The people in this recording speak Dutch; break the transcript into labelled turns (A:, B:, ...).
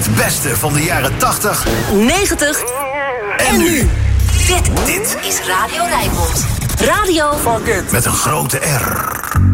A: Het beste van de jaren 80,
B: 90
A: en nu.
B: Dit is Radio Rijnmond. Radio
A: Met een grote R.